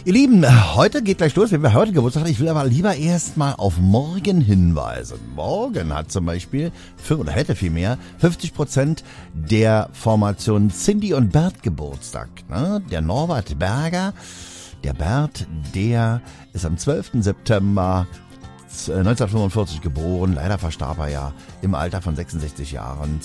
Ihr Lieben, heute geht gleich los, wenn wir heute Geburtstag haben. Ich will aber lieber erstmal auf morgen hinweisen. Morgen hat zum Beispiel, oder hätte vielmehr, 50% der Formation Cindy und Bert Geburtstag. Ne? Der Norbert Berger, der Bert, der ist am 12. September 1945 geboren. Leider verstarb er ja im Alter von 66 Jahren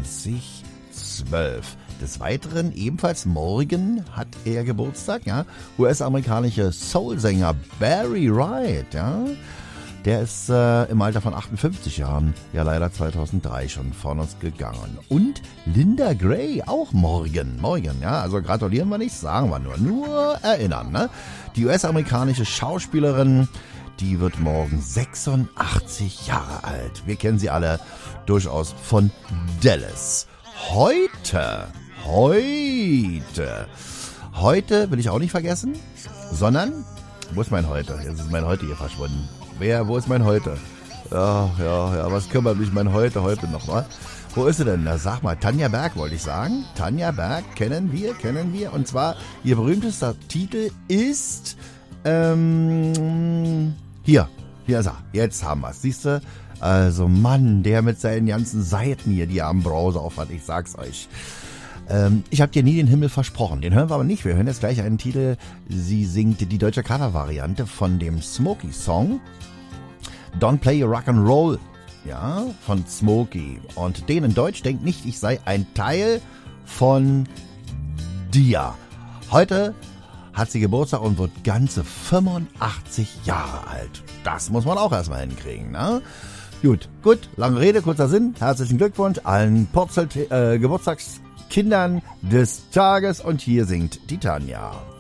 2012. Des Weiteren, ebenfalls morgen hat er Geburtstag, ja. US-amerikanische Soul-Sänger Barry Wright, ja. Der ist im Alter von 58 Jahren, ja leider 2003 schon von uns gegangen. Und Linda Gray, auch morgen, ja. Also gratulieren wir nicht, sagen wir nur erinnern, ne. Die US-amerikanische Schauspielerin, die wird morgen 86 Jahre alt. Wir kennen sie alle durchaus von Dallas. Heute will ich auch nicht vergessen, sondern, wo ist mein Heute? Jetzt ist mein Heute hier verschwunden. Wo ist mein Heute? Ja, was kümmert mich mein Heute nochmal? Wo ist sie denn? Na, sag mal, Tanja Berg wollte ich sagen. Tanja Berg kennen wir. Und zwar, ihr berühmtester Titel ist, hier ist er. Jetzt haben wir es. Siehst du? Also Mann, der mit seinen ganzen Seiten hier, die er am Browser auf hat, ich sag's euch. Ich habe dir nie den Himmel versprochen. Den hören wir aber nicht. Wir hören jetzt gleich einen Titel. Sie singt die deutsche Covervariante von dem Smokey-Song Don't Play Your Rock'n'Roll, ja, von Smokey. Und den in Deutsch denkt nicht, ich sei ein Teil von dir. Heute hat sie Geburtstag und wird ganze 85 Jahre alt. Das muss man auch erstmal hinkriegen, ne? Gut, lange Rede, kurzer Sinn. Herzlichen Glückwunsch allen Geburtstagskindern des Tages und hier singt die Tanja.